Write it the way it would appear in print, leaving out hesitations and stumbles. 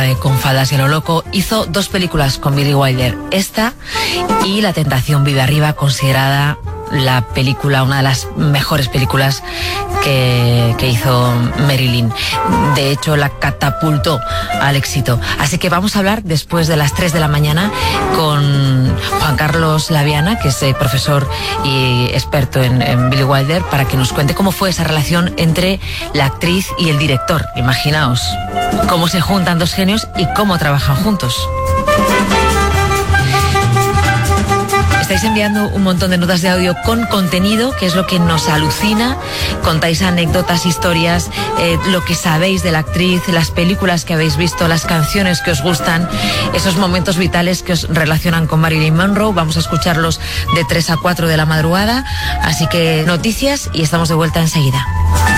de Con faldas y a lo loco, hizo 2 películas con Billy Wilder. Esta y La tentación vive arriba, considerada la película, una de las mejores películas que hizo Marilyn. De hecho, la catapultó al éxito. Así que vamos a hablar después de las 3 de la mañana con Juan Carlos Laviana, que es profesor y experto en Billy Wilder, para que nos cuente cómo fue esa relación entre la actriz y el director. Imaginaos cómo se juntan 2 genios y cómo trabajan juntos. Estáis enviando un montón de notas de audio con contenido, que es lo que nos alucina. Contáis anécdotas, historias, lo que sabéis de la actriz, las películas que habéis visto, las canciones que os gustan, esos momentos vitales que os relacionan con Marilyn Monroe. Vamos a escucharlos de 3 a 4 de la madrugada. Así que noticias y estamos de vuelta enseguida.